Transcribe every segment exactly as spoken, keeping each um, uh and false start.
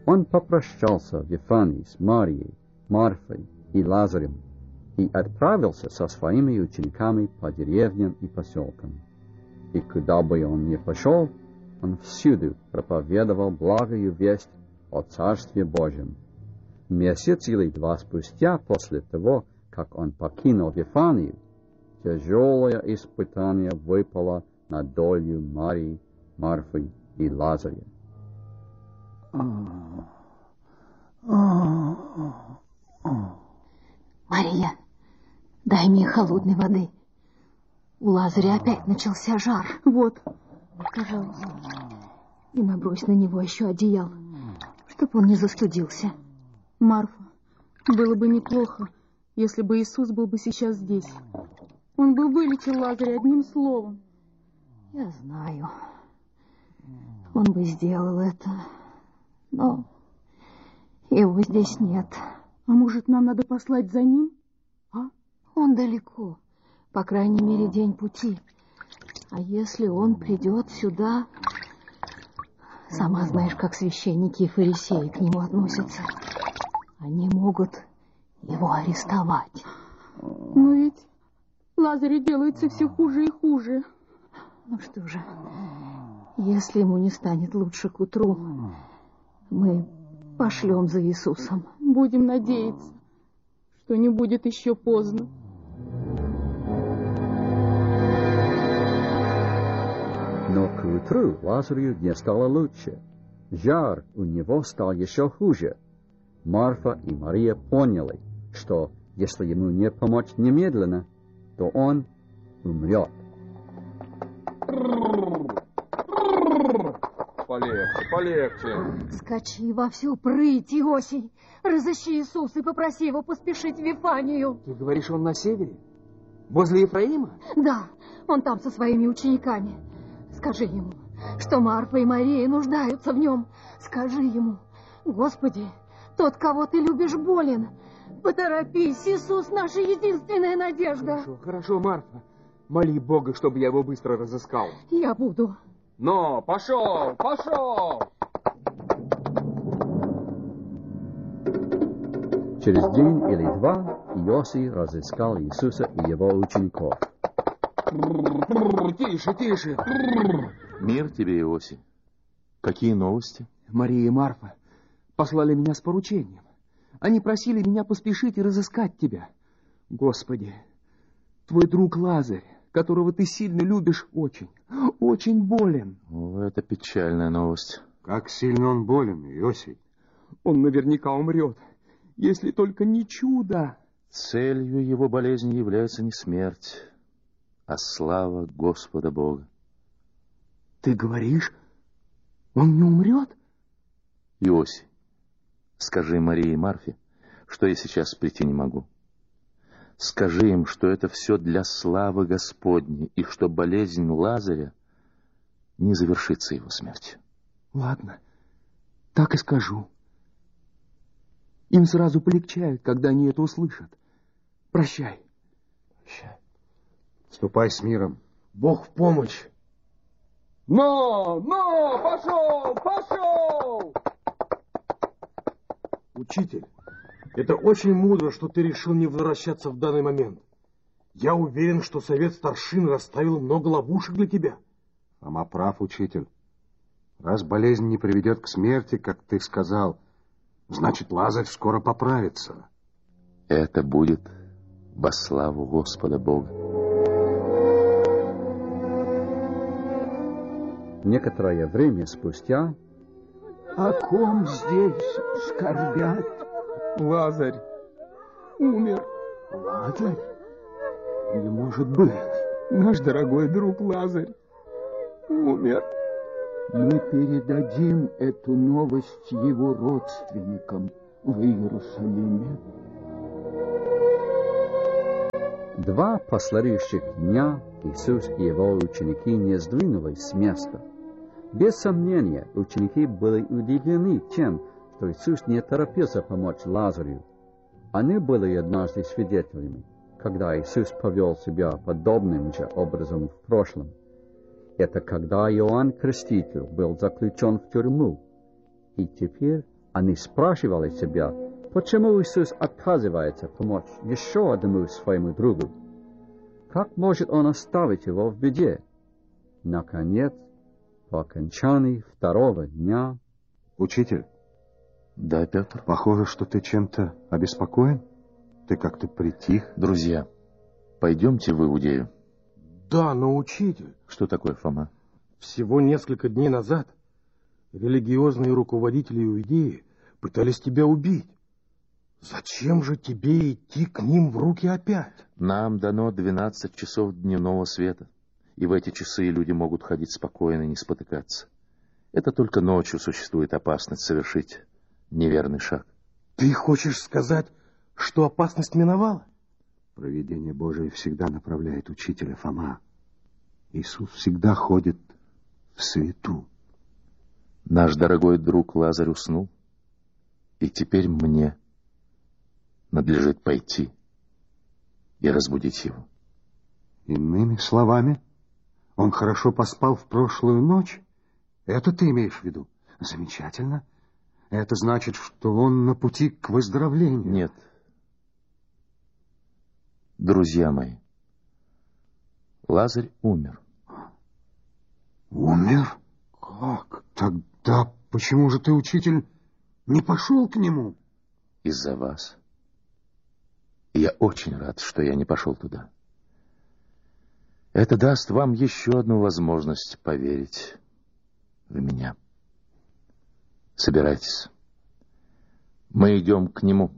Он попрощался в Вифании с Марией, Марфой и Лазарем и отправился со своими учениками по деревням и поселкам. И куда бы он ни пошел, он всюду проповедовал благую весть о Царстве Божьем. Месяц или два спустя после того, как он покинул Вифанию, тяжелое испытание выпало на долю Марии, Марфы и Лазаря. Мария, дай мне холодной воды. У Лазаря опять начался жар. Вот, пожалуйста. И набрось на него еще одеяло, чтоб он не застудился. Марфа, было бы неплохо, если бы Иисус был бы сейчас здесь. Он бы вылечил Лазаря одним словом. Я знаю. Он бы сделал это. Но его здесь нет. А может, нам надо послать за ним? А? Он далеко. По крайней мере, день пути. А если он придет сюда... Сама знаешь, как священники и фарисеи к нему относятся. Они могут его арестовать. Но ведь Лазарю делается все хуже и хуже. Ну что же, если ему не станет лучше к утру, мы пошлем за Иисусом. Будем надеяться, что не будет еще поздно. Но к утру Лазарю не стало лучше. Жар у него стал еще хуже. Марфа и Мария поняли, что если ему не помочь немедленно, то он умрет. Полегче, полегче. Скачи во всю прыть, Иосий. Разыщи Иисуса и попроси его поспешить в Вифанию. Ты говоришь, он на севере? Возле Ефраима? Да, он там со своими учениками. Скажи ему, что Марфа и Мария нуждаются в нем. Скажи ему, Господи, тот, кого ты любишь, болен. Поторопись, Иисус, наша единственная надежда. Хорошо, хорошо, Марфа. Моли Бога, чтобы я его быстро разыскал. Я буду. Но, пошел, пошел! Через день или два Иосий разыскал Иисуса и его учеников. Тише, тише. Мир тебе, Иосий. Какие новости? Мария и Марфа послали меня с поручением. Они просили меня поспешить и разыскать тебя. Господи, твой друг Лазарь, которого ты сильно любишь, очень, очень болен. О, это печальная новость. Как сильно он болен, Иосий? Он наверняка умрет, если только не чудо. Целью его болезни является не смерть, а слава Господа Бога. Ты говоришь, он не умрет? Иосий, скажи Марии и Марфе, что я сейчас прийти не могу. Скажи им, что это все для славы Господней, и что болезнь Лазаря не завершится его смертью. Ладно, так и скажу. Им сразу полегчает, когда они это услышат. Прощай. Прощай. Ступай с миром. Бог в помощь. Но, но, пошел, пошел! Учитель, это очень мудро, что ты решил не возвращаться в данный момент. Я уверен, что совет старшин расставил много ловушек для тебя. Фома прав, учитель. Раз болезнь не приведет к смерти, как ты сказал, значит, Лазарь скоро поправится. Это будет во славу Господа Бога. Некоторое время спустя... О ком здесь скорбят? Лазарь умер. Лазарь? Не может быть. Наш дорогой друг Лазарь умер. Мы передадим эту новость его родственникам в Иерусалиме. Два последующих дня Иисус и его ученики не сдвинулись с места. Без сомнения, ученики были удивлены тем, что Иисус не торопился помочь Лазарю. Они были однажды свидетелями, когда Иисус повел себя подобным же образом в прошлом. Это когда Иоанн Креститель был заключен в тюрьму, и теперь Они спрашивали себя, почему Иисус отказывается помочь еще одному своему другу. Как может он оставить его в беде? Наконец, по окончании второго дня... Учитель? Да, Петр? Похоже, что ты чем-то обеспокоен. Ты как-то притих. Друзья, пойдемте в Иудею. Да, но учитель... Что такое, Фома? Всего несколько дней назад религиозные руководители Иудеи пытались тебя убить. Зачем же тебе идти к ним в руки опять? Нам дано двенадцать часов дневного света, и в эти часы люди могут ходить спокойно и не спотыкаться. Это только ночью существует опасность совершить неверный шаг. Ты хочешь сказать, что опасность миновала? Провидение Божие всегда направляет учителя, Фома. Иисус всегда ходит в свету. Наш дорогой друг Лазарь уснул, и теперь мне надлежит пойти и разбудить его. Иными словами, он хорошо поспал в прошлую ночь? Это ты имеешь в виду? Замечательно. Это значит, что он на пути к выздоровлению. Нет. Друзья мои, Лазарь умер. Умер? Как? Тогда почему же ты, учитель, не пошел к нему? Из-за вас. И я очень рад, что я не пошел туда. Это даст вам еще одну возможность поверить в меня. Собирайтесь. Мы идем к нему.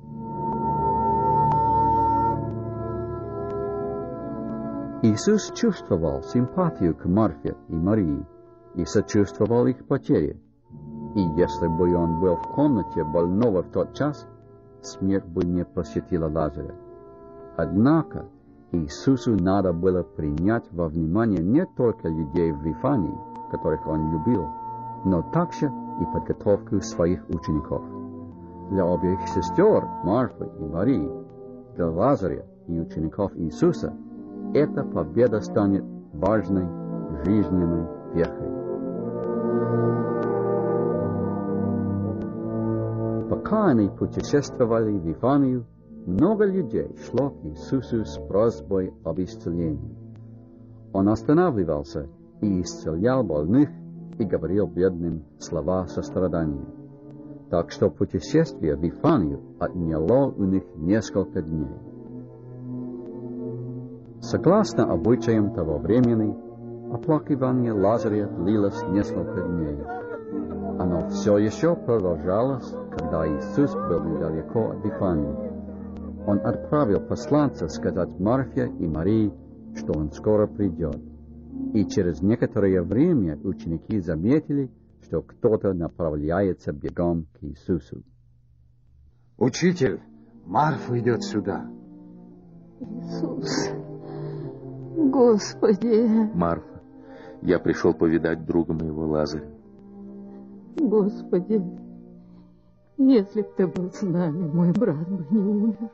Иисус чувствовал симпатию к Марфе и Марии и сочувствовал их потере. И если бы он был в комнате больного в тот час, смерть бы не посетила Лазаря. Однако Иисусу надо было принять во внимание не только людей в Вифании, которых он любил, но также и подготовку своих учеников. Для обеих сестер, Марфы и Марии, для Лазаря и учеников Иисуса, эта победа станет важной жизненной вехой. Пока они путешествовали в Вифанию, много людей шло к Иисусу с просьбой об исцелении. Он останавливался и исцелял больных и говорил бедным слова сострадания. Так что путешествие в Вифанию отняло у них несколько дней. Согласно обычаям того времени, оплакивание Лазаря длилось несколько дней. Оно все еще продолжалось, когда Иисус был недалеко от Вифании. Он отправил посланца сказать Марфе и Марии, что он скоро придет. И через некоторое время ученики заметили, что кто-то направляется бегом к Иисусу. Учитель, Марфа идет сюда. Иисус, Господи. Марфа, я пришел повидать друга моего Лазаря. Господи, если б ты был с нами, мой брат бы не умер.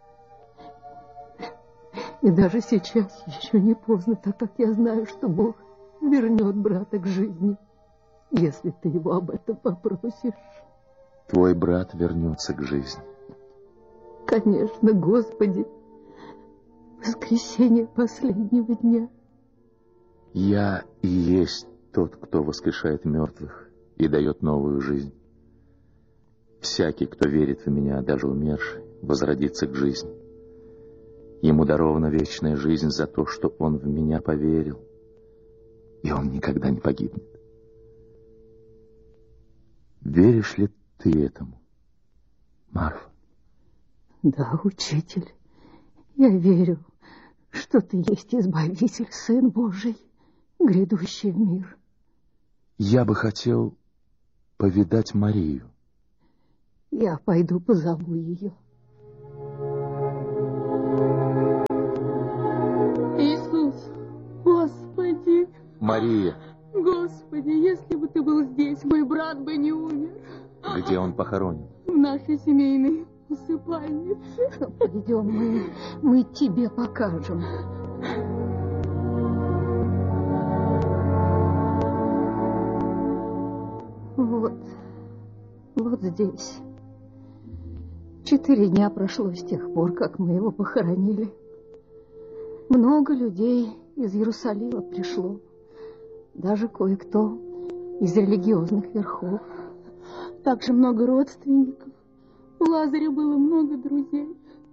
И даже сейчас еще не поздно, так как я знаю, что Бог вернет брата к жизни, если ты его об этом попросишь. Твой брат вернется к жизни. Конечно, Господи, воскресенье последнего дня. Я и есть тот, кто воскрешает мертвых и дает новую жизнь. Всякий, кто верит в меня, даже умерший, возродится к жизни. Ему дарована вечная жизнь за то, что он в меня поверил, и он никогда не погибнет. Веришь ли ты этому, Марфа? Да, учитель, я верю, что ты есть Избавитель, Сын Божий, грядущий в мир. Я бы хотел повидать Марию. Я пойду позову ее. Иисус, Господи! Мария! Господи, если бы ты был здесь, мой брат бы не умер. Где он похоронен? В нашей семейной усыпальнице. Пойдем, мы, мы тебе покажем. Вот, Вот здесь. Четыре дня прошло с тех пор, как мы его похоронили. Много людей из Иерусалима пришло. Даже кое-кто из религиозных верхов. Также много родственников. У Лазаря было много друзей.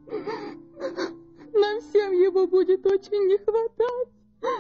Нам всем его будет очень не хватать.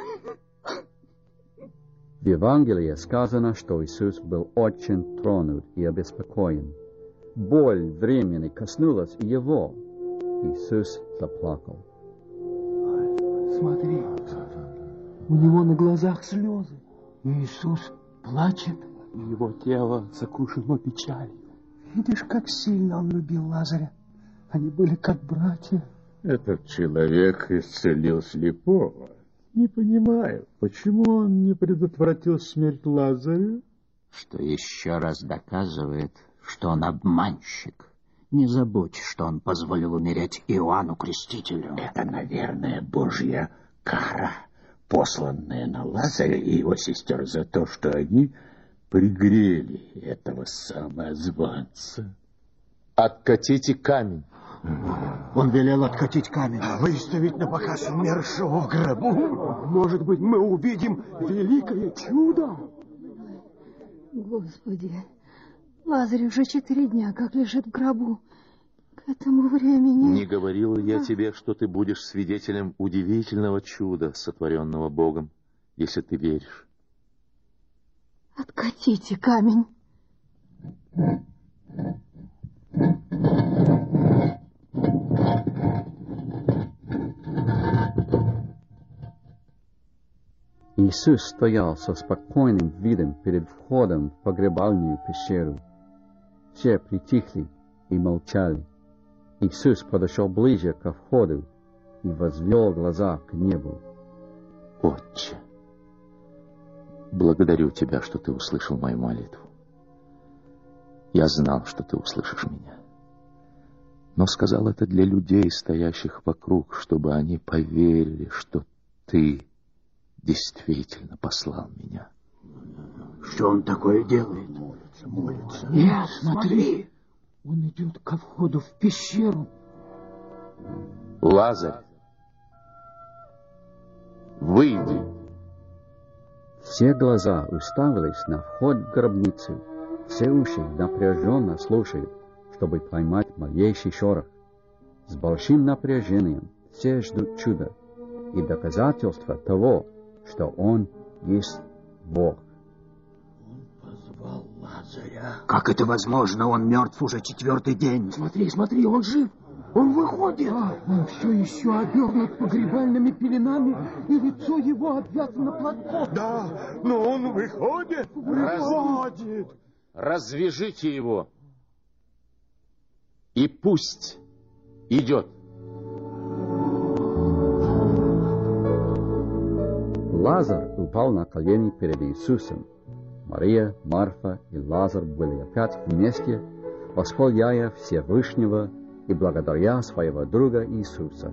В Евангелии сказано, что Иисус был очень тронут и обеспокоен. Боль времени коснулась и его. Иисус заплакал. Смотри, у него на глазах слезы. Иисус плачет. Его тело сокрушено печалью. Видишь, как сильно он любил Лазаря. Они были как братья. Этот человек исцелил слепого. Не понимаю, почему он не предотвратил смерть Лазаря? Что еще раз доказывает, что он обманщик. Не забудь, что он позволил умереть Иоанну Крестителю. Это, наверное, Божья кара, посланная на Лазаря и его сестер за то, что они пригрели этого самозванца. Откатите камень. Он велел откатить камень, выставить на показ умершего в гробу. Может быть, мы увидим великое чудо? Господи, Лазарь уже четыре дня как лежит в гробу. К этому времени... Не говорил я тебе, что ты будешь свидетелем удивительного чуда, сотворенного Богом, если ты веришь. Откатите камень. Иисус стоял со спокойным видом перед входом в погребальную пещеру. Все притихли и молчали. Иисус подошел ближе ко входу и возвел глаза к небу. Отче, благодарю Тебя, что Ты услышал мою молитву. Я знал, что Ты услышишь меня. Но сказал это для людей, стоящих вокруг, чтобы они поверили, что Ты действительно послал меня. Что он такое делает? Молится, молится. Нет, смотри. Он идет ко входу в пещеру. Лазарь, выйди. Все глаза уставились на вход в гробницу. Все уши напряженно слушают, чтобы поймать малейший шорох. С большим напряжением все ждут чуда и доказательства того, что Он есть Бог. Он позвал Лазаря. Как это возможно? Он мертв уже четвертый день. Смотри, смотри, он жив. Он выходит. А, он все еще обернут погребальными пеленами, и лицо его обвязано платком. Да, но он выходит. Выходит. Развяжите его. И пусть идет. Лазарь упал на колени перед Иисусом. Мария, Марфа и Лазарь были опять вместе, восхваляя Всевышнего и благодаря своего друга Иисуса.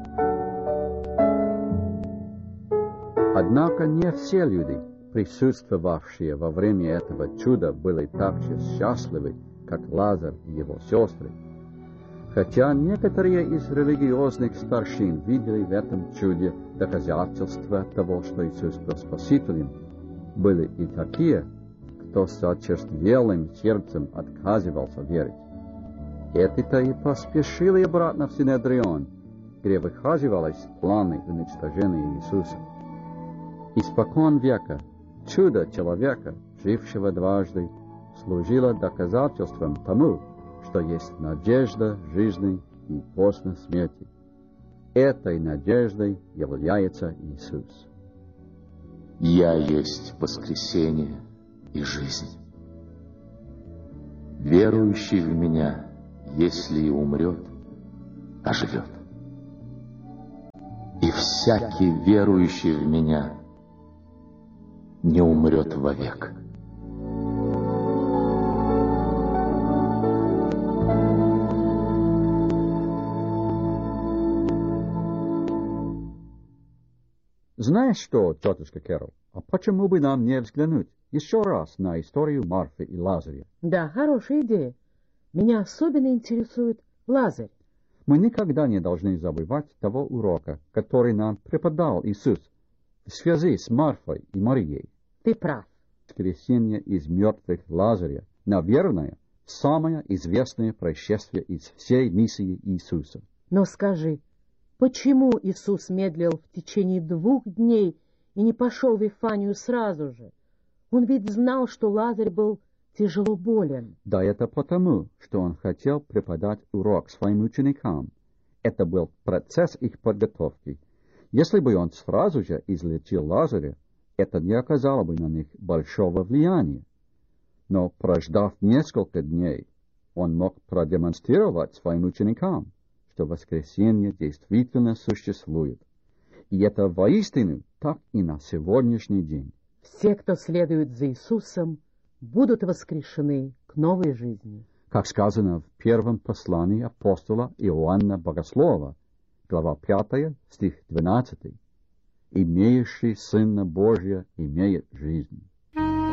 Однако не все люди, присутствовавшие во время этого чуда, были так же счастливы, как Лазарь и его сестры. Хотя некоторые из религиозных старшин видели в этом чуде доказательства того, что Иисус был Спасителем, были и такие, кто с очерствелым сердцем отказывался верить. Эти-то и поспешили обратно в Синедрион, где выказывались планы уничтожения Иисуса. Испокон века чудо человека, жившего дважды, служило доказательством тому, что есть надежда жизни и после смерти. Этой надеждой является Иисус. Я есть воскресение и жизнь. Верующий в Меня, если и умрет, оживет. И всякий верующий в Меня не умрет вовек. Знаешь что, тетушка Кэрол, а почему бы нам не взглянуть? еще раз на историю Марфы и Лазаря. Да, хорошая идея. Меня особенно интересует Лазарь. Мы никогда не должны забывать того урока, который нам преподал Иисус в связи с Марфой и Марией. Ты прав. Воскресение из мертвых Лазаря, наверное, самое известное происшествие из всей миссии Иисуса. Но скажи, почему Иисус медлил в течение двух дней и не пошел в Вифанию сразу же? Он ведь знал, что Лазарь был тяжело болен. Да это потому, что он хотел преподать урок своим ученикам. Это был процесс их подготовки. Если бы он сразу же излечил Лазаря, это не оказало бы на них большого влияния. Но, прождав несколько дней, он мог продемонстрировать своим ученикам, что воскресенье действительно существует. И это воистину так и на сегодняшний день. Все, кто следует за Иисусом, будут воскрешены к новой жизни. Как сказано в первом послании апостола Иоанна Богослова, глава пятая, стих двенадцатый. «Имеющий Сына Божия имеет жизнь».